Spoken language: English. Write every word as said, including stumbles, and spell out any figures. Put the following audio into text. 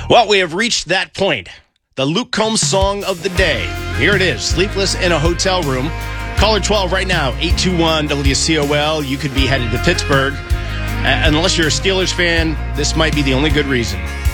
Well, we have reached that point. The Luke Combs song of the day. Here it is, Sleepless in a Hotel Room. Caller twelve right now, eight two one W C O L. You could be headed to Pittsburgh. Uh, unless you're a Steelers fan, this might be the only good reason.